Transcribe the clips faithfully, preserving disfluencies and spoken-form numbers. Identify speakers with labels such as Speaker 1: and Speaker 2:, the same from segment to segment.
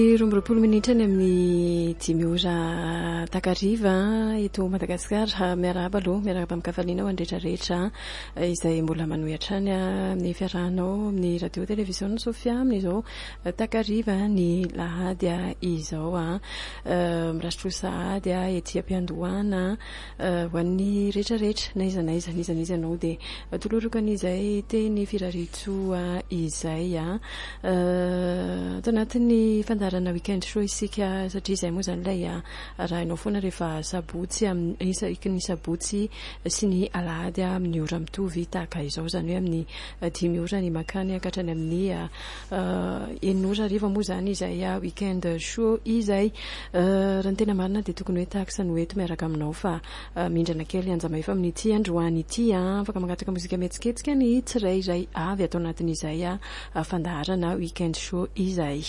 Speaker 1: romboroapolo minitra ny amin'ny dimy ora takariva eto Madagasikara. Miarahaba aloha miarahaba amin'ny kafaliana ho andretrarehetra izay mbola manohitra any amin'ny fiarahanao amin'ny radio television Sofia amin'izao takariva ny lahady izao a mirasitro sahady a ety am-piandohana ho an'ny rehetrarehetra na iza na iza n'iza n'iza anao dia tolorokany teny firaritsoa izay a tanatin'ny fandarana weekend show isika satria izay moa zany ilay raha inao foana rehefa sabotsy isaky ny sabotsy sy ny alahady amin'ny ora mitovy tahaka izao zany hoe amin'ny dimy ora ny makany akatrany amin'ny enina arivo moa zany izay weekend show izay raha ny tena marina dia tokony hoe tahaka ny hoeto miaraka aminao fa mindrana kely anjamaefa amin'ity androany ity afaka mangataka mozika metsiketsika ny tsirairay avy atao anatin'izay fandaharana weekend show izay.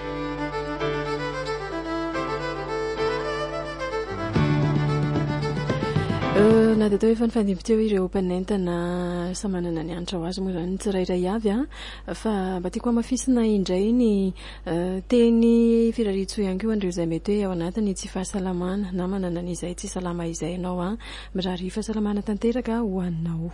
Speaker 1: Na dia atao efa nifandimby teo ireo mpanentana samanana ny anitra ho azy moa zany tsirairay avy a fa mba tiako amafisina indray ny teny firaritso ihany koa andreo izay mety hoe ao anatiny tsy fahasalamana na manana n'izay tsy salama izay ianao a mirary fahasalamana tanteraka ho anao.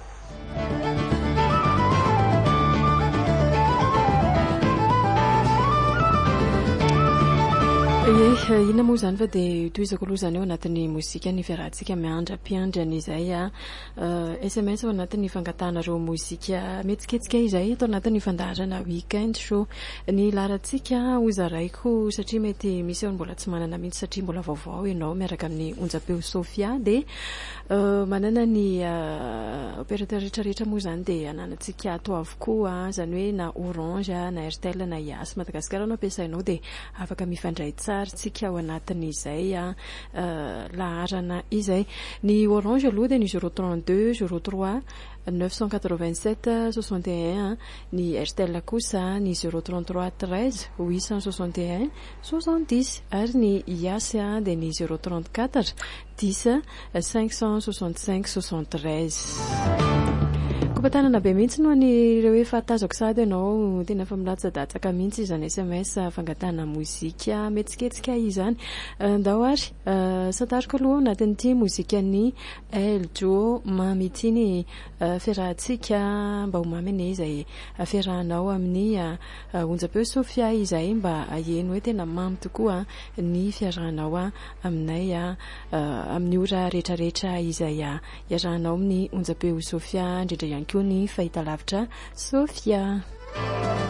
Speaker 1: Ye ina moa zany fa dia toizako aloha zany eo anatin'ny mozika ny fiarahantsika miandra-piandriana izay a S M S ao anatin'ny fangatanareo mozika metsiketsika izay atao anatin'ny fandaharana weekend show ny laharantsika hozaraiko satria mety misy eo mbola tsy manana mihitsy satria mbola vaovao ianao miaraka amin'ny onjapeo Sofia dia manana ny opérateur rehetrarehetra moa zany dia ananantsika ato avokoa zany hoe na Orange na Airtel na Yas Madagasikara no ampiasainao dia afaka mifandray tsara tsika ao anatin'izay laharana izay ny Orange aloha dia ny zéro trente-deux zéro trois neuf cent quatre-vingt-sept soixante et un ny Airtel kosa ny zéro trente-trois treize huit cent soixante et un soixante-dix ary ny Yas dia ny zéro trente-quatre dix cinq cent soixante-cinq soixante-treize. Kopatanana be mihitsy no ny ireo efa tazako sady ianao tena fa milatsa-datsaka mihitsy izany S M S fangatana mozika metsiketsika izany ndao ary satariko aloha anatin'ity mozika ny Eljo mamy ity ny fiarahantsika mba ho mamy ane izay fiarahanao amin'ny onjapeo Sofia izay mba aheno hoe tena mamy tokoa ny fiarahanao aminay amin'ny ora rehetrarehetra izay iarahanao amin'ny onjapeo Sofia indrindra ihany koa ny fahitalavitra Sofia.